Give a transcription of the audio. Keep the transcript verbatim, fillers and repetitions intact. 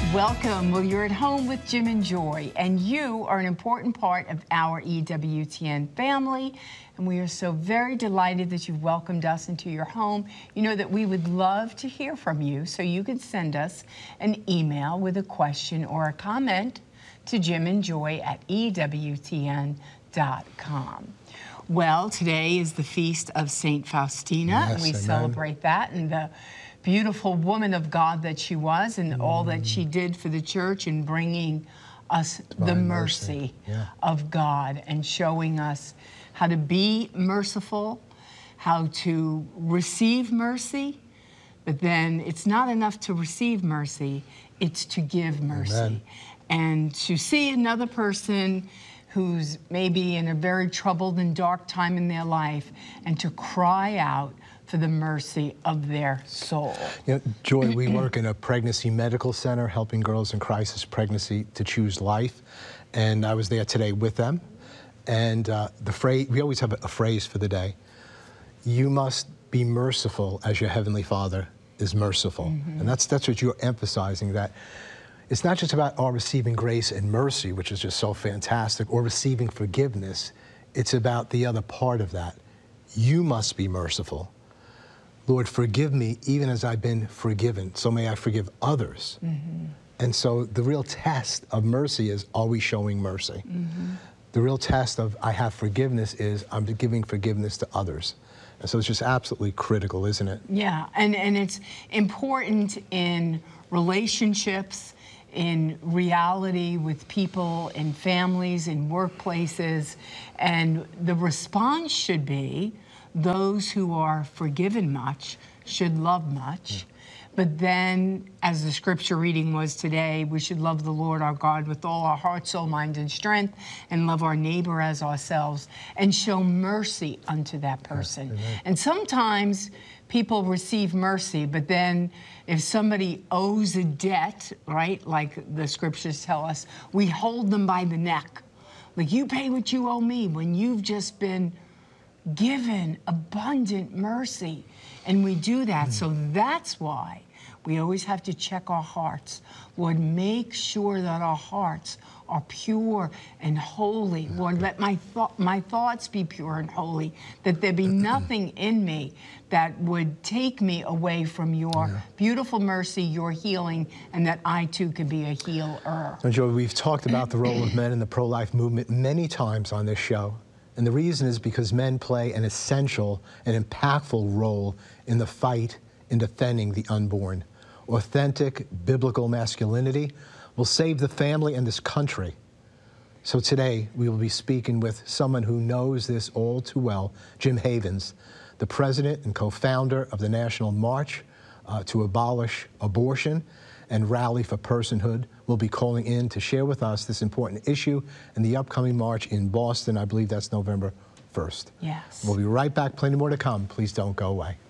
Welcome. Well, you're at home with Jim and Joy, and you are an important part of our E W T N family, and we are so very delighted that you've welcomed us into your home. You know that we would love to hear from you, so you can send us an email with a question or a comment to Jim and Joy at E W T N dot com. Well, today is the feast of Saint Faustina, Yes, and we amen. celebrate that and the beautiful woman of God that she was, and mm. all that she did for the church in bringing us Divine the mercy, mercy. Yeah. of God and showing us how to be merciful, how to receive mercy, but then it's not enough to receive mercy, it's to give mercy. Amen. And to see another person who's maybe in a very troubled and dark time in their life and to cry out for the mercy of their soul. You know, Joy, we work in a pregnancy medical center helping girls in crisis pregnancy to choose life. And I was there today with them. And uh, the phrase, we always have a phrase for the day. You must be merciful as your Heavenly Father is merciful. Mm-hmm. And that's, that's what you're emphasizing, that it's not just about our receiving grace and mercy, which is just so fantastic, or receiving forgiveness. It's about the other part of that. You must be merciful. Lord, forgive me even as I've been forgiven, so may I forgive others. Mm-hmm. And so the real test of mercy is, are we showing mercy? Mm-hmm. The real test of I have forgiveness is I'm giving forgiveness to others. And so it's just absolutely critical, isn't it? Yeah, and, and it's important in relationships, in reality with people, in families, in workplaces, and the response should be, those who are forgiven much should love much. Yeah. But then, as the scripture reading was today, we should love the Lord our God with all our heart, soul, mind, and strength, and love our neighbor as ourselves, and show mercy unto that person. Yeah. And sometimes people receive mercy, but then if somebody owes a debt, right, like the scriptures tell us, we hold them by the neck. Like, you pay what you owe me when you've just been given abundant mercy. And we do that. Mm. So that's why we always have to check our hearts. Lord, make sure that our hearts are pure and holy. Yeah. Lord, let my, th my thoughts be pure and holy, that there be nothing in me that would take me away from your yeah. beautiful mercy, your healing, and that I too can be a healer. So, Joey, we've talked about the role of men in the pro-life movement many times on this show. And the reason is because men play an essential and impactful role in the fight in defending the unborn. Authentic biblical masculinity will save the family and this country. So today we will be speaking with someone who knows this all too well, Jim Havens, the president and co-founder of the National March uh, to Abolish Abortion and Rally for Personhood, will be calling in to share with us this important issue in the upcoming march in Boston. I believe that's November first. Yes. We'll be right back. Plenty more to come. Please don't go away.